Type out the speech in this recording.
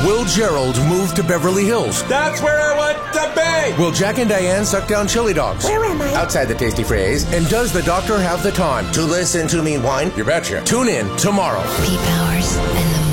Will Gerald move to Beverly Hills? That's where I want to be! Will Jack and Diane suck down chili dogs? Where am I? Outside the tasty phrase. And does the doctor have the time to listen to me whine? You betcha. Tune in tomorrow. Pete Powers and the